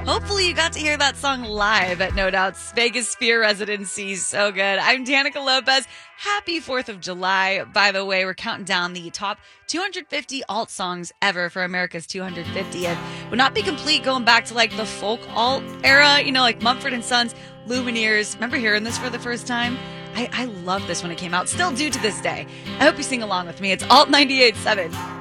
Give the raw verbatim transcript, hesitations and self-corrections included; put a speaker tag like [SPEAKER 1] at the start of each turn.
[SPEAKER 1] Hopefully you got to hear that song live at No Doubt's Vegas Sphere residency. So good. I'm Danica Lopez. Happy fourth of July. By the way, we're counting down the top two hundred fifty alt songs ever for America's two hundred fiftieth. Would not be complete going back to like the folk alt era, you know, like Mumford and Sons, Lumineers. Remember hearing this for the first time? I, I loved this when it came out. Still do to this day. I hope you sing along with me. It's Alt ninety-eight point seven.